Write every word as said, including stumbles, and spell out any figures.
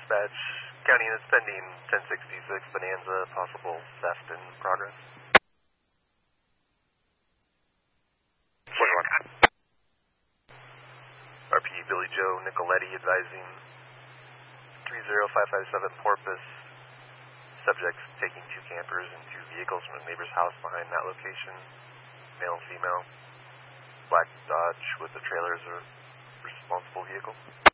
dispatch. County units pending ten sixty-six Bonanza, possible theft in progress. R P Billy Joe Nicoletti advising three zero five five seven Porpoise. Subjects taking two campers and two vehicles from a neighbor's house behind that location. Male and female. Black Dodge with the trailer as a responsible vehicle.